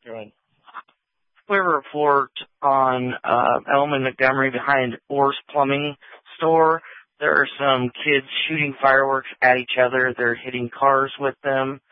Good. We have a report on Elm and Montgomery behind Orr's Plumbing store. There are some kids shooting fireworks at each other. They're hitting cars with them.